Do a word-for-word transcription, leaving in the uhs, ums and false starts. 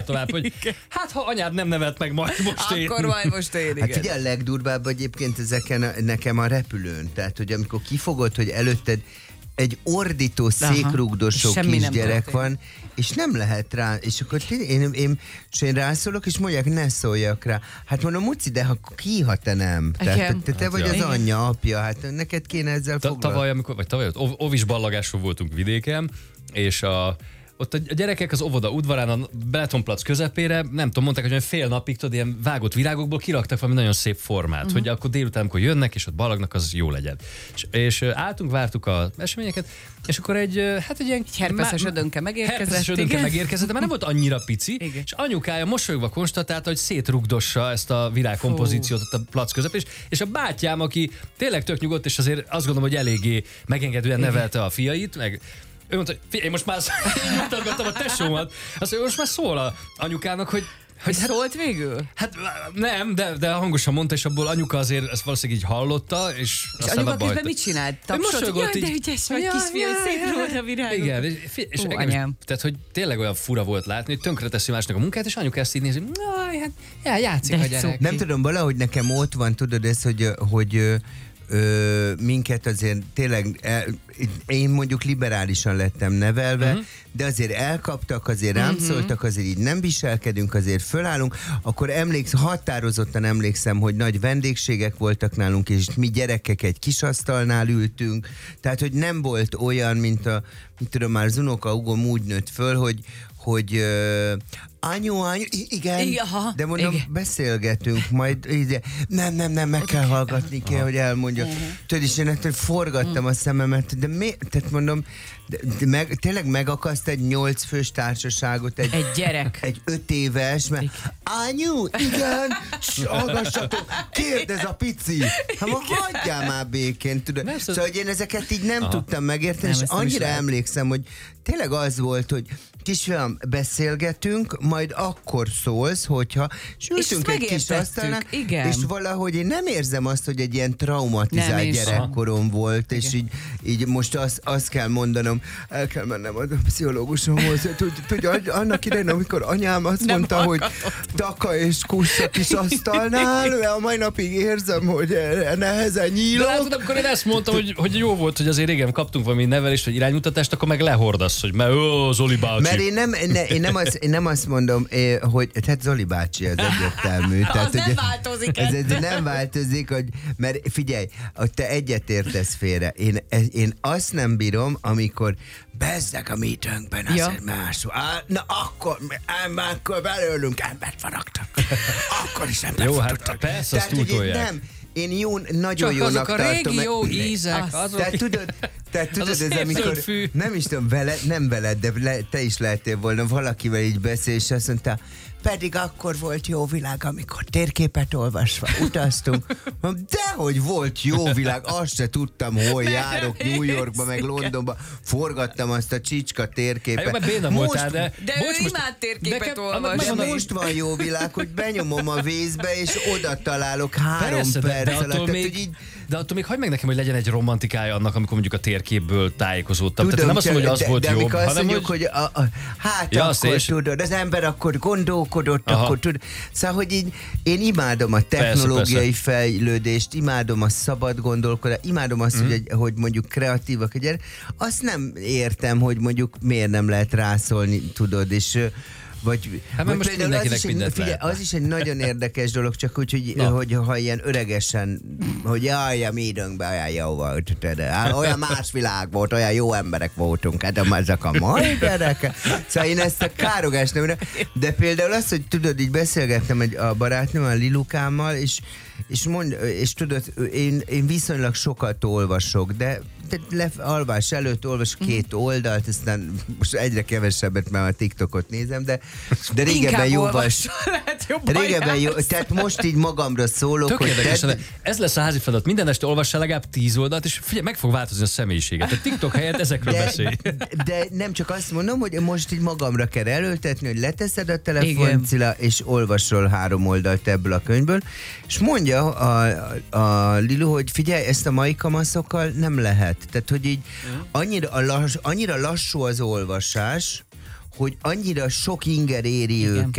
tovább, hogy hát ha anyád nem nevet meg, majd most én. Akkor majd most én, igen. Hát ugye a legdurvább egyébként ezeken a, nekem a repülőn. Tehát, hogy amikor kifogod, hogy előtted egy ordító, székrugdosó kisgyerek van, és nem lehet rá, és akkor én, én, én, és én rászólok, és mondják, ne szóljak rá. Hát mondom, Muci, de ha ki, ha te nem? Tehát te, te, te hát vagy az anyja, apja, hát neked kéne ezzel foglalkozni. Tavaly, amikor, vagy tavaly, ott ovis ballagásról voltunk vidéken, és a ott a gyerekek az óvoda udvarán a Beletonplac közepére, nem tudom, mondták, hogy olyan fél napig tudod, ilyen vágott virágokból kiraktak valami nagyon szép formát, uh-huh. hogy akkor délután, amikor jönnek, és ott ballagnak, az jó legyen. És, és álltunk, vártuk az eseményeket, és akkor egy, hát egy ilyen... Herpeszes ödönke megérkezett. Herpeszes ödönke megérkezett, de már nem volt annyira pici, igen. És anyukája mosolyogva konstatálta, hogy szétrugdossa ezt a virágkompozíciót ott a plac közepén, és, és a bátyám, aki tényleg tök nyugodt, és azért azt gondolom, hogy eléggé megengedően nevelte a fiait, meg ő mondta, hogy figyelj, most már mutatgattam a tesómat, azt mondja, most már szól a anyukának, hogy Hogy hát, szólt végül? Hát nem, de, de hangosan mondta, és abból anyuka azért ezt valószínűleg így hallotta, és, és aztán anyuka abba közben mit csinált? Tapsot? Jaj, de ügyes vagy, kisfiam, szép volt a virágok. Igen, és, és Ó, engem, tehát, hogy tényleg olyan fura volt látni, hogy tönkreteszi másnak a munkát, és anyuka ezt így nézi, hogy hát já, játszik de a gyerek. Nem tudom, valahogy nekem ott van, tudod ez, hogy, hogy Ö, minket azért tényleg, el, én mondjuk liberálisan lettem nevelve, uh-huh. de azért elkaptak, azért rám uh-huh. szóltak, azért így nem viselkedünk, azért fölállunk, akkor emlékszem, határozottan emlékszem, hogy nagy vendégségek voltak nálunk, és mi gyerekek egy kis asztalnál ültünk, tehát, hogy nem volt olyan, mint a, mint tudom, már az unoka Ugom úgy nőtt föl, hogy hogy uh, anyu, anyu, igen, igen de mondom, igen. beszélgetünk, majd ide, nem, nem, nem, meg kell hallgatni, kell, hogy elmondja. Uh-huh. Tudod, és én ettől forgattam uh-huh. a szememet, de mi, tehát mondom, de, de meg, tényleg megakaszt egy nyolc fős társaságot, egy, egy gyerek, egy öt éves, mert anyu, igen, hallgassatok, kérdez a pici, hát ma hagyjál már békén, tudod. Nem, szóval, hogy én ezeket így nem Aha. tudtam megérteni, nem, és annyira emlékszem, hogy tényleg az volt, hogy kisfiam, beszélgetünk, majd akkor szólsz, hogyha és ültünk egy kis asztalnál, és valahogy én nem érzem azt, hogy egy ilyen traumatizált gyerekkorom volt, és így, így most azt, azt kell mondanom, el kell mennem a pszichológusomhoz, tudja, annak idején, amikor anyám azt nem mondta, hallgatott. Hogy taka és kuss a kis asztalnál, a mai napig érzem, hogy nehezen nyílok. De látod, amikor én ezt mondtam, hogy, hogy jó volt, hogy azért régen kaptunk valami nevelést, vagy iránymutatást, akkor meg lehordasz, hogy mert ó, Zoli bácsi. Mert én nem, ne, én nem, azt, én nem azt mondom, hogy tehát Zoli bácsi az egyértelmű. Az tehát, nem hogy, változik. Ez, ez nem változik, hogy, mert figyelj, hogy te egyetértesz félre. Én, én azt nem bírom, amikor bezzeg a meetingben azért ja. más. Na akkor, akkor belőlünk embert faragtak. Akkor is embert jó, faragtak. Hát persze, azt túltolják. Nem, én jó, nagyon csak jónak tartom. Csak azok a régi jó ízek. Tehát tudod, tehát tudod ez amikor, nem is tudom, vele, nem veled, de le, te is lehetél volna, valakivel így beszél, és azt mondta, pedig akkor volt jó világ, amikor térképet olvasva utaztunk. Dehogy volt jó világ, azt se tudtam, hol járok, New Yorkba, meg Londonba. Forgattam azt a csicska térképet. Hát, béna voltál, de... De bocs, ő imád térképet olvasni. Most van jó világ, hogy benyomom a vízbe, és oda találok három Persze, perc de, de alatt. attól Tehát, még, így... de attól még hagyd meg nekem, hogy legyen egy romantikája annak, amikor mondjuk a térképből tájékozódtam. Tudom, Tehát nem azt mondom, hogy az de, volt de jobb, hanem hanem mondjuk, hogy... hogy a, a, hát ja, akkor és... tudod, az ember akkor gondolkodott, Aha. akkor tud. Szóval, hogy így én imádom a technológiai persze, persze. fejlődést, imádom a szabad gondolkodást, imádom azt, mm. hogy, hogy mondjuk kreatívak a gyerek. Azt nem értem, hogy mondjuk miért nem lehet rászólni, tudod, és vagy, hát vagy most például az is, egy, figyelj, az is egy nagyon érdekes dolog, csak úgy, hogy, hogy ha ilyen öregesen, hogy jaj, a mi időnkben olyan jó volt, olyan más világ volt, olyan jó emberek voltunk, hát ezek a mai gyerekek. Szóval én ezt a károgást nem, de például az, hogy tudod, így beszélgettem egy, a barátnőmmel, a Lilukámmal, és, és, mond, és tudod, én, én viszonylag sokat olvasok, de le, alvás előtt olvasok két oldalt, aztán most egyre kevesebbet, mert a TikTokot nézem, de, de régebben jóval... Régebben jó, tehát most így magamra szólok, tök hogy... Érdekes, Te... ez lesz a házi feladat. Minden este olvassál legalább tíz oldalt, és figyelj, meg fog változni a személyiséget. A TikTok helyett ezekről de, beszélj. De nem csak azt mondom, hogy most így magamra kell előtetni, hogy leteszed a telefon, Cilla, és olvasol három oldalt ebből a könyvből, és mondja a, a, a Lilu, hogy figyelj, ezt a mai kamaszokkal nem lehet. Tehát, hogy így annyira, a lass, annyira lassú az olvasás, hogy annyira sok inger éri Igen. őket,